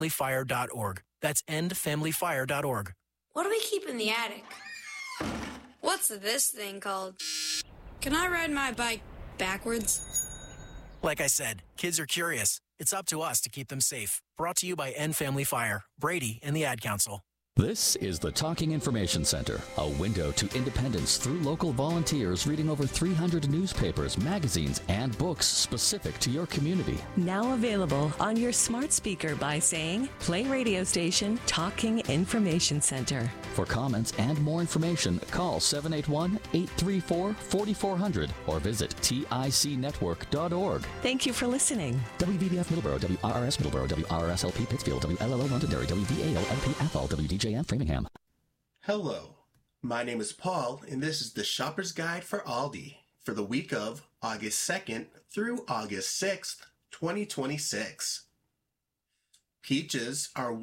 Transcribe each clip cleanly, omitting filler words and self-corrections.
endfamilyfire.org. That's endfamilyfire.org. What do we keep in the attic? What's this thing called? Can I ride my bike backwards? Like I said, kids are curious. It's up to us to keep them safe. Brought to you by End Family Fire, Brady, and the Ad Council. This is the Talking Information Center, a window to independence through local volunteers reading over 300 newspapers, magazines, and books specific to your community. Now available on your smart speaker by saying, play radio station Talking Information Center. For comments and more information, call 781-834-4400 or visit ticnetwork.org. Thank you for listening. WVBF Middleborough, WRRS Middleborough, WRSLP Pittsfield, WLLO Londonderry, WVALLP Athol, WDJM Framingham. Hello, my name is Paul, and this is the Shopper's Guide for Aldi for the week of August 2nd through August 6th, 2026. Peaches are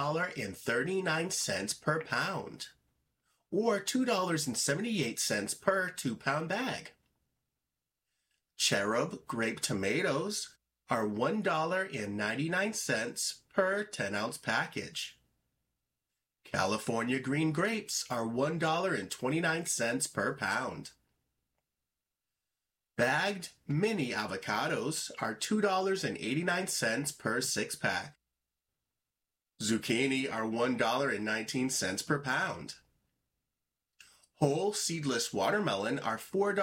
$1.39 per pound, or $2.78 per 2-pound bag. Cherub grape tomatoes are $1.99 per 10-ounce package. California green grapes are $1.29 per pound. Bagged mini avocados are $2.89 per 6-pack. Zucchini are $1.19 per pound. Whole seedless watermelon are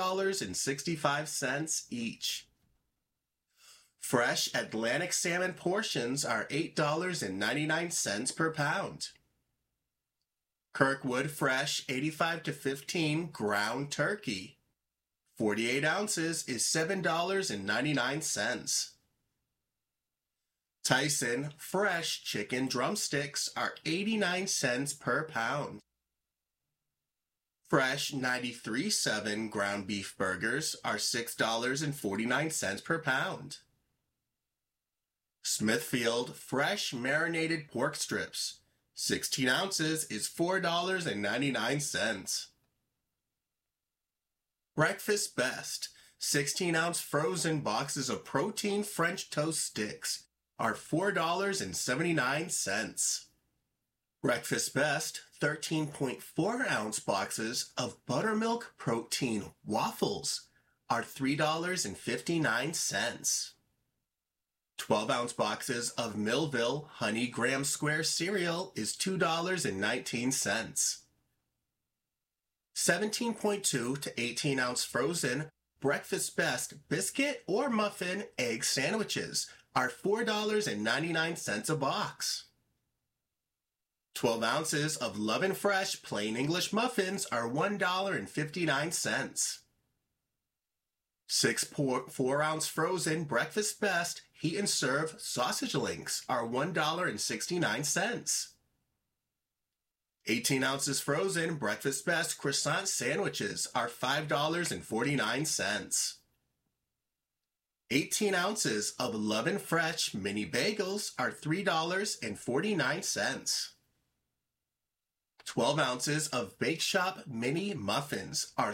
$4.65 each. Fresh Atlantic salmon portions are $8.99 per pound. Kirkwood Fresh 85 to 15 ground turkey, 48 ounces is $7.99. Tyson Fresh chicken drumsticks are 89 cents per pound. Fresh 93.7 ground beef burgers are $6.49 per pound. Smithfield Fresh marinated pork strips, 16 ounces is $4.99. Breakfast Best 16-ounce frozen boxes of protein French toast sticks are $4.79. Breakfast Best 13.4-ounce boxes of buttermilk protein waffles are $3.59. 12-ounce boxes of Millville Honey Graham Square cereal is $2.19. 17.2 to 18-ounce frozen Breakfast Best biscuit or muffin egg sandwiches are $4.99 a box. 12 ounces of Love and Fresh plain English muffins are $1.59. 6.4-ounce frozen Breakfast Best Heat and Serve sausage links are $1.69. 18 ounces frozen Breakfast Best croissant sandwiches are $5.49. 18 ounces of Love and Fresh mini bagels are $3.49. 12 ounces of Bake Shop mini muffins are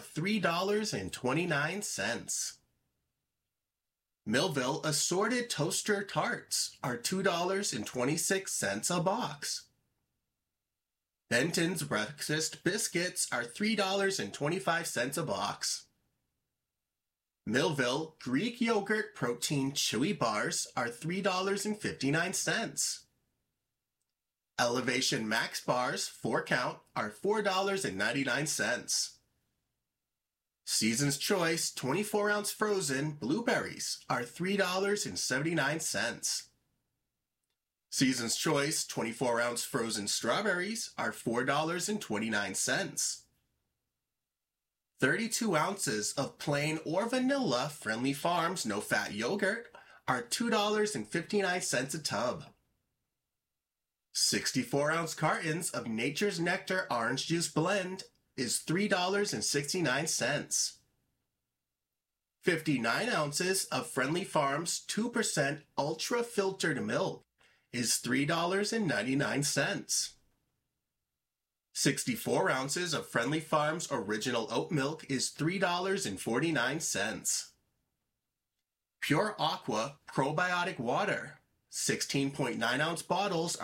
$3.29. Millville assorted toaster tarts are $2.26 a box. Benton's breakfast biscuits are $3.25 a box. Millville Greek yogurt protein chewy bars are $3.59. Elevation Max bars 4-count are $4.99. Season's Choice 24-ounce frozen blueberries are $3.79. Season's Choice 24-ounce frozen strawberries are $4.29. 32 ounces of plain or vanilla Friendly Farms no-fat yogurt are $2.59 a tub. 64-ounce cartons of Nature's Nectar orange juice blend is $3.69. 59 ounces of Friendly Farms 2% ultra filtered milk is $3.99. 64 ounces of Friendly Farms original oat milk is $3.49. Pure Aqua probiotic water 16.9 ounce bottles